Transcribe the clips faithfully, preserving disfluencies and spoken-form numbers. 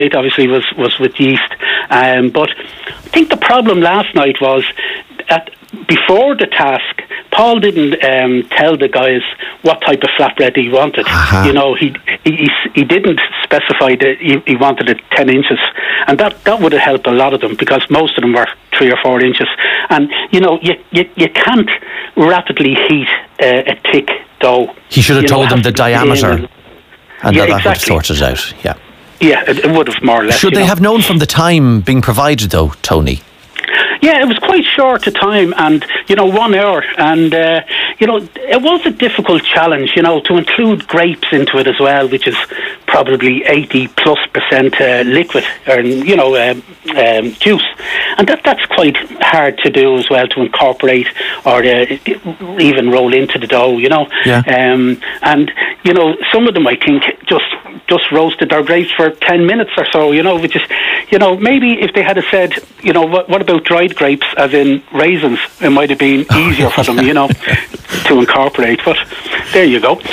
obviously was, was with yeast. Um, but I think the problem last night was that before the task, Paul didn't um, tell the guys what type of flatbread he wanted. Uh-huh. You know, he, he he didn't specify that he, he wanted it ten inches, and that, that would have helped a lot of them, because most of them were three or four inches. And you know, you you, you can't rapidly heat uh, a thick dough. He should have you told know, them the diameter, and, and yeah, that, exactly. that would have sorted it out. Yeah, yeah, it, it would have more or less. Should they know. have known from the time being provided, though, Tony? Yeah, it was quite short a time, and you know, one hour, and uh, you know, it was a difficult challenge, you know, to include grapes into it as well, which is probably eighty plus percent uh, liquid, or you know, um, um, juice, and that that's quite hard to do as well, to incorporate or uh, even roll into the dough, you know. Yeah. Um, and you know, some of them, I think, just just roasted their grapes for ten minutes or so, you know, which is, you know, maybe if they had have said, you know, what, what about dried grapes, as in raisins, it might have been easier for them, you know, to incorporate. But there you go.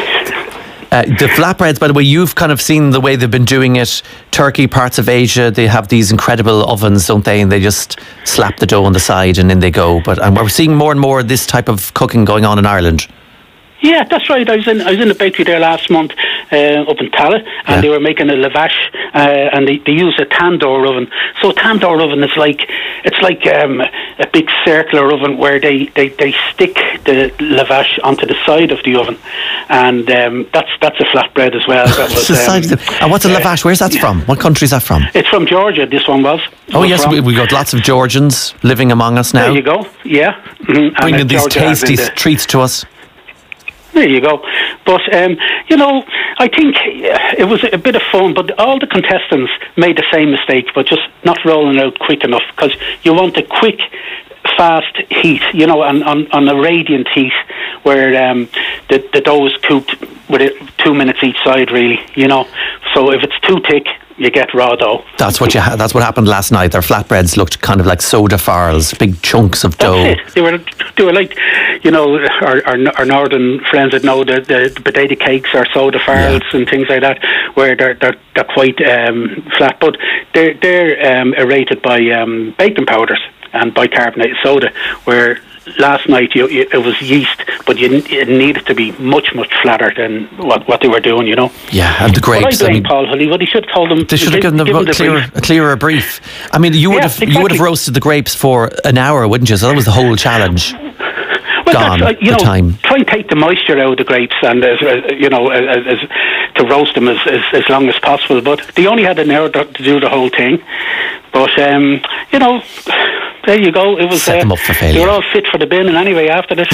Uh, the flatbreads, by the way, you've kind of seen the way they've been doing it. Turkey, parts of Asia, they have these incredible ovens, don't they? And they just slap the dough on the side and in they go. But and we're seeing more and more of this type of cooking going on in Ireland. Yeah, that's right. I was in I was in the bakery there last month, uh, up in Tallaght, and yeah. they were making a lavash, uh, and they, they use a tandoor oven. So a tandoor oven is like it's like um, a big circular oven where they, they, they stick the lavash onto the side of the oven, and um, that's that's a flatbread as well. That was, um, the, and what's a lavash? Where's that uh, from? What country is that from? It's from Georgia. This one was. Oh was yes, we, we got lots of Georgians living among us now. There you go. Yeah, mm-hmm. bringing these Georgia tasty the, treats to us. There you go. But, um, you know, I think it was a bit of fun, but all the contestants made the same mistake, but just not rolling out quick enough, because you want a quick, fast heat, you know, on, on, on a radiant heat, where um, the, the dough is cooked with it two minutes each side, really, you know. So if it's too thick, you get raw dough. That's what you. Ha- that's what happened last night. Their flatbreads looked kind of like soda farls, big chunks of dough. That's it. They were, they were like, you know, our, our, our northern friends that know the, the, the potato cakes or soda farls yeah. and things like that, where they're they're, they're quite um, flat, but they're they're um, aerated by um, baking powders and bicarbonated soda, where last night you, you, it was yeast, but you, it needed to be much, much flatter than what, what they were doing, you know. Yeah, and the grapes. But I blame I mean, Paul Hollywood. He should have told them. They should have given them a, clearer, a clearer brief. I mean, you would yeah, have exactly. you would have roasted the grapes for an hour, wouldn't you? So that was the whole challenge. Well, Gone, that's, uh, you know, time. Try and take the moisture out of the grapes, and uh, uh, you know, as, as, to roast them as, as as long as possible. But they only had an hour to do the whole thing. But um, you know. There you go. It was. Set them up for failure. They were all fit for the bin, and anyway, after this,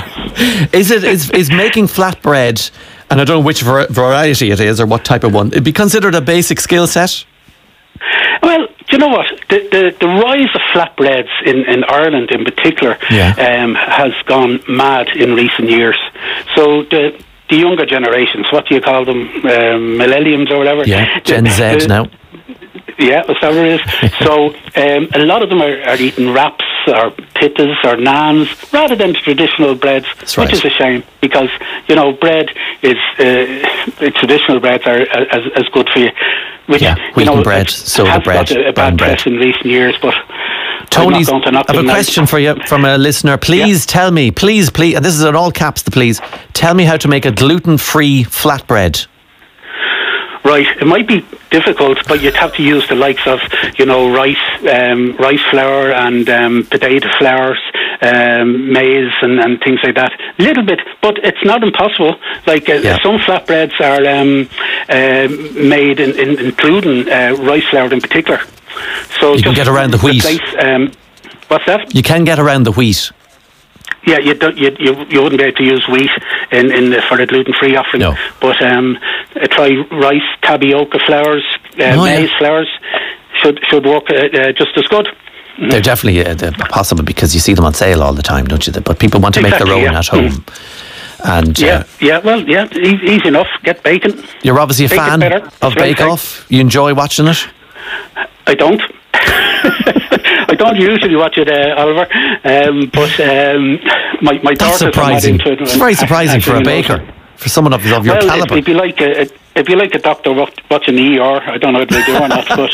is it is is making flatbread, and I don't know which var- variety it is or what type of one, it be considered a basic skill set? Well, do you know what? The the, the rise of flatbreads in, in Ireland, in particular, yeah. um, has gone mad in recent years. So the the younger generations, what do you call them, um, millenniums or whatever? Yeah, Gen Z the, now. Yeah, whatever it is. So um, a lot of them are, are eating wraps or pittas or naans rather than traditional breads, That's right. which is a shame, because you know bread is uh, traditional breads are as, as good for you. Which, yeah, wheaten you know, bread, soda bread, got a, a bad press in recent years, but. Tony's, I have a question for you from a listener. Please yeah. tell me, please, please, and this is in all caps, the please, tell me how to make a gluten-free flatbread. Right, it might be difficult, but you'd have to use the likes of, you know, rice, um, rice flour and um, potato flours, um, maize and, and things like that. A little bit, but it's not impossible. Like uh, yeah. some flatbreads are um, uh, made in, in, including uh, rice flour in particular. So you can get around the wheat. Replace, um, what's that? You can get around the wheat. Yeah, you, don't, you you you wouldn't be able to use wheat in, in the, for the gluten-free offering. No. But um, try rice, tapioca flours, uh, oh, maize yeah. flours should should work uh, uh, just as good. Mm-hmm. They're definitely uh, they're possible because you see them on sale all the time, don't you? But people want to exactly, make their own yeah. at home. Mm-hmm. And yeah, uh, yeah, well, yeah, easy, easy enough. Get bacon. You're obviously a Bake fan of Bake Off. You enjoy watching it? I don't. I don't usually watch it, uh, Oliver, um, but um, my my That's daughter's surprising. into it. It's very surprising for a baker, for someone of, of your well, calibre. it'd be like a, a, if you like the doctor watching the E R, I don't know if they do or not, but